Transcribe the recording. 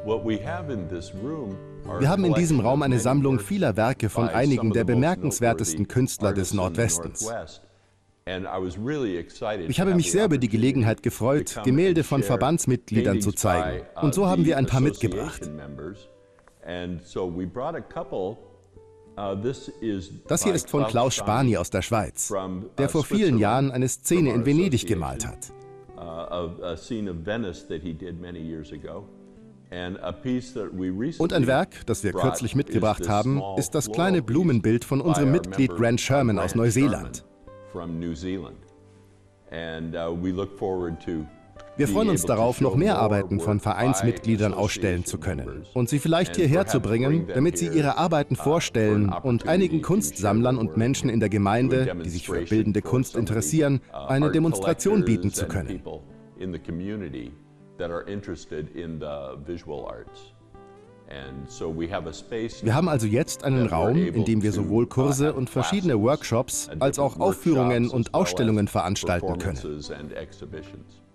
Wir haben in diesem Raum eine Sammlung vieler Werke von einigen der bemerkenswertesten Künstler des Nordwestens. Ich habe mich sehr über die Gelegenheit gefreut, Gemälde von Verbandsmitgliedern zu zeigen. Und so haben wir ein paar mitgebracht. Das hier ist von Klaus Spani aus der Schweiz, der vor vielen Jahren eine Szene in Venedig gemalt hat. Und ein Werk, das wir kürzlich mitgebracht haben, ist das kleine Blumenbild von unserem Mitglied Grant Sherman aus Neuseeland. Wir freuen uns darauf, noch mehr Arbeiten von Vereinsmitgliedern ausstellen zu können und sie vielleicht hierher zu bringen, damit sie ihre Arbeiten vorstellen und einigen Kunstsammlern und Menschen in der Gemeinde, die sich für bildende Kunst interessieren, eine Demonstration bieten zu können. Wir haben also jetzt einen Raum, in dem wir sowohl Kurse und verschiedene Workshops als auch Aufführungen und Ausstellungen veranstalten können.